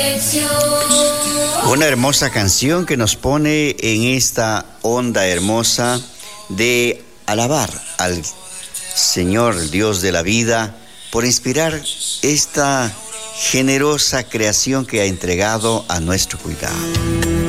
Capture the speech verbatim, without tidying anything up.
Una hermosa canción que nos pone en esta onda hermosa de alabar al Señor, Dios de la vida, por inspirar esta generosa creación que ha entregado a nuestro cuidado.